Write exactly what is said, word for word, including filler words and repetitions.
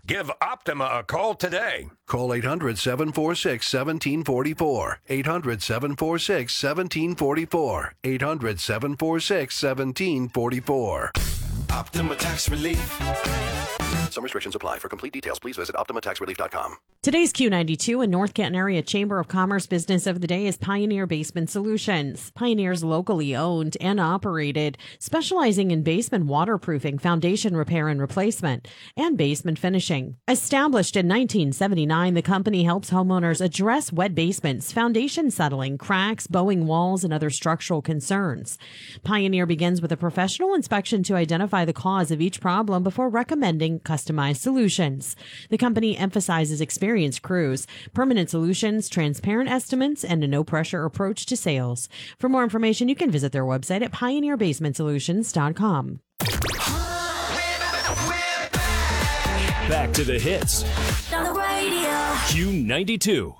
Give Optima a call today. Call eight hundred, seven four six, one seven four four. eight hundred, seven four six, one seven four four. eight hundred, seven four six, one seven four four. Optima Tax Relief. Some restrictions apply. For complete details, please visit optima tax relief dot com. Today's Q ninety-two and North Canton Area Chamber of Commerce business of the day is Pioneer Basement Solutions. Pioneer's locally owned and operated, specializing in basement waterproofing, foundation repair and replacement, and basement finishing. Established in nineteen seventy-nine, the company helps homeowners address wet basements, foundation settling, cracks, bowing walls, and other structural concerns. Pioneer begins with a professional inspection to identify the cause of each problem before recommending customized solutions. The company emphasizes experienced crews, permanent solutions, transparent estimates, and a no-pressure approach to sales. For more information, you can visit their website at pioneer basement solutions dot com. Back to the hits. On the radio. Q ninety-two.